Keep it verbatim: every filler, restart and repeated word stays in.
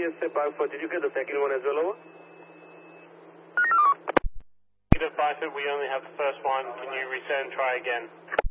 S A five four, did you get the second one as well, over? Negative five foot, we only have the first one. Can you reset and try again?